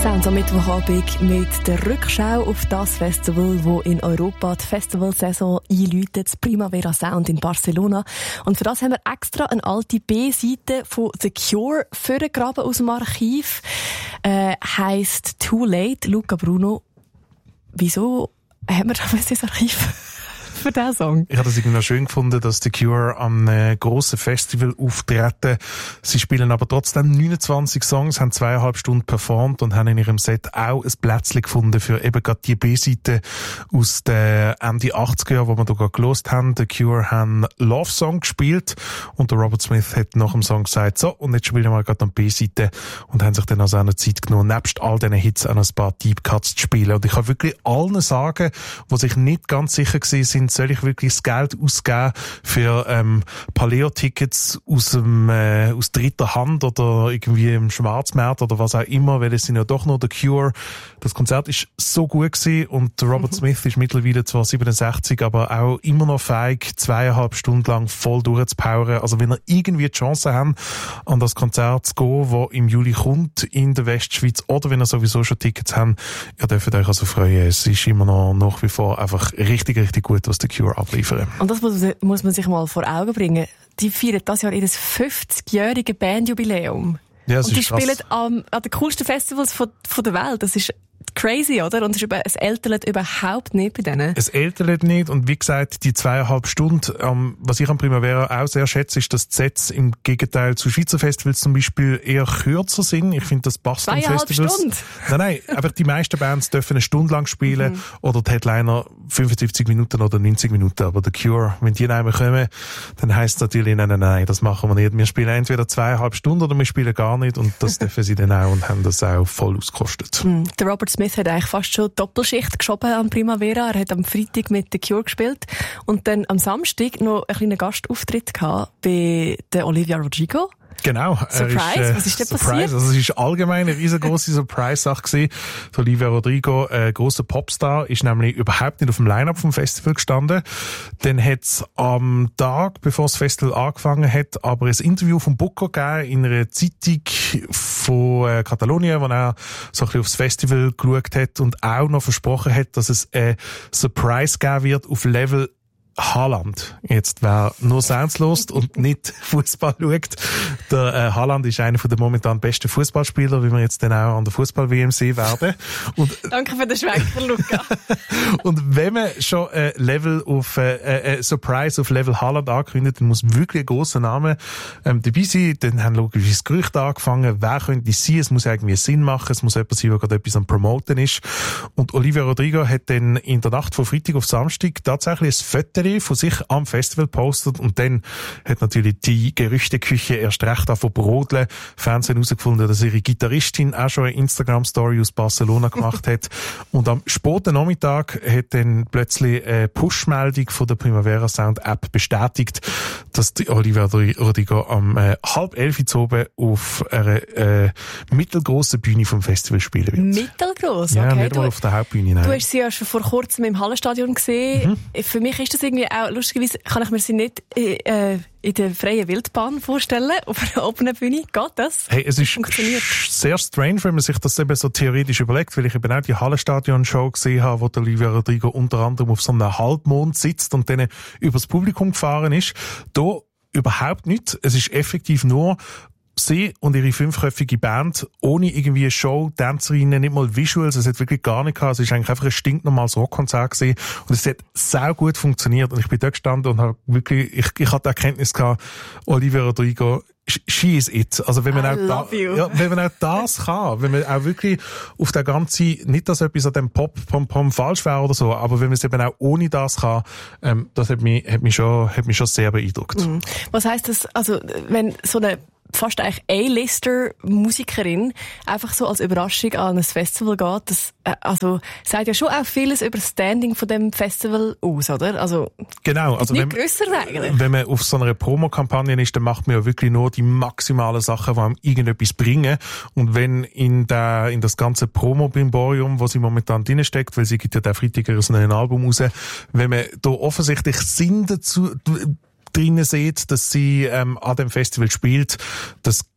Sounds am Mittwochabend mit der Rückschau auf das Festival, das in Europa die Festivalsaison einläutet, das Primavera Sound in Barcelona. Und für das haben wir extra eine alte B-Seite von The Cure vorgegraben aus dem Archiv. Heisst Too Late, Luca Bruno. Wieso haben wir das Archiv für diesen Song? Ich habe das irgendwie noch schön gefunden, dass The Cure am grossen Festival auftreten. Sie spielen aber trotzdem 29 Songs, haben 2,5 Stunden performt und haben in ihrem Set auch ein Plätzchen gefunden für eben gerade die B-Seite aus den Ende 80er Jahren, wo wir da gerade gehört haben. The Cure haben Love Song gespielt und der Robert Smith hat nach dem Song gesagt, so, und jetzt spielen wir gerade an B-Seite, und haben sich dann also auch noch Zeit genommen, nebst all diesen Hits auch noch ein paar Deep Cuts zu spielen. Und ich kann wirklich allen sagen, die sich nicht ganz sicher gewesen sind, soll ich wirklich das Geld ausgeben für Paleo-Tickets aus dritter Hand oder irgendwie im Schwarzmarkt oder was auch immer, weil es sind ja doch nur The Cure. Das Konzert ist so gut gewesen und Robert Smith ist mittlerweile zwar 67, aber auch immer noch fähig, 2,5 Stunden lang voll durchzupowern. Also wenn ihr irgendwie die Chance habt, an das Konzert zu gehen, das im Juli kommt in der Westschweiz, oder wenn ihr sowieso schon Tickets habt, ihr dürft euch also freuen. Es ist immer noch nach wie vor einfach richtig, richtig gut, was The Cure abliefern. Und das muss man sich mal vor Augen bringen. Die feiern das Jahr ihr 50-jähriges Bandjubiläum. Ja, und die spielen an den coolsten Festivals von der Welt. Das ist crazy, oder? Und es ältert überhaupt nicht bei denen. Es ältert nicht, und wie gesagt, die 2,5 Stunden, was ich am Primavera auch sehr schätze, ist, dass die Sets im Gegenteil zu Schweizer Festivals zum Beispiel eher kürzer sind. Ich finde, das passt an Festivals. 2,5 Stunden? Nein, einfach die meisten Bands dürfen eine Stunde lang spielen oder die Headliner 75 Minuten oder 90 Minuten. Aber The Cure, wenn die nicht mehr kommen, dann heisst es natürlich, nein, das machen wir nicht. Wir spielen entweder 2,5 Stunden oder wir spielen gar nicht, und das dürfen sie dann auch und haben das auch voll ausgekostet. Der Robert Smith hat eigentlich fast schon Doppelschicht geschoben am Primavera. Er hat am Freitag mit The Cure gespielt und dann am Samstag noch einen kleinen Gastauftritt gehabt bei der Olivia Rodrigo. Genau. Surprise? Was ist denn passiert? Also es ist allgemein eine riesengroße Surprise-Sache gewesen. Olivia Rodrigo, grosser Popstar, ist nämlich überhaupt nicht auf dem Line-Up vom Festival gestanden. Dann hat's am Tag, bevor das Festival angefangen hat, aber ein Interview von Booker gegeben in einer Zeitung von Katalonien, wo er so ein bisschen aufs Festival geschaut hat und auch noch versprochen hat, dass es eine Surprise geben wird auf Level Haaland. Jetzt, wer nur Sounds hört und nicht Fußball schaut, der Haaland ist einer der momentan besten Fußballspieler, wie wir jetzt dann auch an der Fußball-WM sehen werden. Und danke für den Schwenker, Luca. Und wenn man schon Level auf Surprise auf Level Haaland ankündigt, dann muss wirklich ein grosser Name dabei sein. Dann haben logisch das Gerücht angefangen, wer könnte es sein? Es muss irgendwie Sinn machen, es muss jemand sein, der gerade etwas am Promoten ist. Und Olivia Rodrigo hat dann in der Nacht von Freitag auf Samstag tatsächlich ein Foto von sich am Festival postet, und dann hat natürlich die Gerüchteküche erst recht davon brodeln. Fernsehen herausgefunden, dass ihre Gitarristin auch schon eine Instagram-Story aus Barcelona gemacht hat. Und am späten Nachmittag hat dann plötzlich eine Push-Meldung von der Primavera Sound App bestätigt, dass die Olivia Rodrigo am 10:30 oben auf einer mittelgrossen Bühne vom Festival spielen wird. Mittelgross? Okay. Ja, nicht mal auf der Hauptbühne. Nein. Du hast sie ja schon vor kurzem im Hallenstadion gesehen. Für mich ist das irgendwie auch, lustigerweise kann ich mir sie nicht in der freien Wildbahn vorstellen, auf einer offenen Bühne. Geht das? Hey, es ist sehr strange, wenn man sich das eben so theoretisch überlegt, weil ich eben auch die Hallenstadion-Show gesehen habe, wo der Olivia Rodrigo unter anderem auf so einem Halbmond sitzt und dann übers Publikum gefahren ist. Da überhaupt nicht. Es ist effektiv nur sie und ihre 5-köpfige Band, ohne irgendwie Show, Tänzerinnen, nicht mal Visuals, es hat wirklich gar nicht gehabt. Es ist eigentlich einfach ein stinknormales Rockkonzert gewesen. Und es hat sau gut funktioniert. Und ich bin dort gestanden und habe wirklich, ich hatte die Erkenntnis gehabt, Olivia Rodrigo, she is it. Also wenn man wenn man auch das kann, wenn man auch wirklich auf der ganzen, nicht dass etwas an dem Pop-Pom-Pom falsch wäre oder so, aber wenn man es eben auch ohne das kann, das hat mich schon sehr beeindruckt. Was heisst das, also wenn so eine fast eigentlich A-Lister-Musikerin einfach so als Überraschung an ein Festival geht, das sagt ja schon auch vieles über das Standing von dem Festival aus, oder? Also, genau. Also nicht grösser eigentlich. Wenn man auf so einer Promokampagne ist, dann macht man ja wirklich nur die maximalen Sachen, die einem irgendetwas bringen. Und wenn in das ganze Promo-Bimborium, wo sie momentan drin steckt, weil sie gibt ja der Freitag ein neues Album raus, wenn man da offensichtlich Sinn dazu drinnen sieht, dass sie an dem Festival spielt, das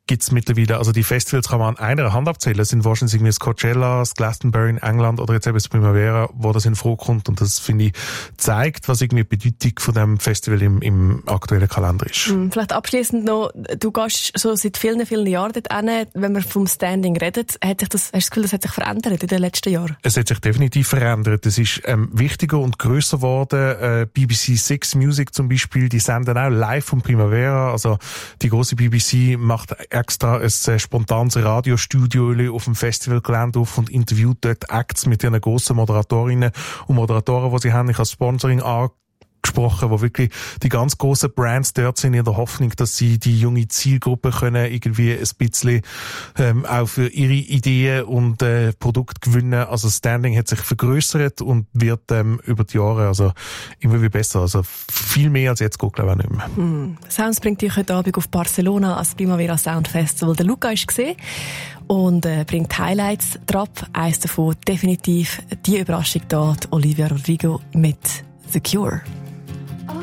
gibt's mittlerweile, also die Festivals kann man an einer Hand abzählen. Das sind wahrscheinlich irgendwie das Coachella, das Glastonbury in England oder jetzt eben das Primavera, wo das in Frage kommt. Und das, finde ich, zeigt, was irgendwie die Bedeutung von dem Festival im aktuellen Kalender ist. Vielleicht abschließend noch, du gehst so seit vielen, vielen Jahren dort hin. Wenn man vom Standing redet, hast du das Gefühl, das hat sich verändert in den letzten Jahren? Es hat sich definitiv verändert. Es ist wichtiger und grösser geworden. BBC Six Music zum Beispiel, die senden auch live vom Primavera. Also die große BBC macht extra ein spontanes Radiostudio auf dem Festivalgelände auf und interviewt dort Acts mit ihren grossen Moderatorinnen und Moderatoren, die sie haben. Ich habe Sponsoring angesprochen, wo wirklich die ganz grossen Brands dort sind, in der Hoffnung, dass sie die junge Zielgruppe können irgendwie ein bisschen auch für ihre Ideen und Produkte gewinnen. Also das Standing hat sich vergrößert und wird über die Jahre also immer wieder besser. Also viel mehr als jetzt geht, glaube ich, auch nicht mehr. Sounds bringt dich heute Abend auf Barcelona als Primavera Sound Festival. Der Luca ist gesehen und bringt Highlights drauf. Eines davon definitiv die Überraschung da, die Olivia Rodrigo mit The Cure.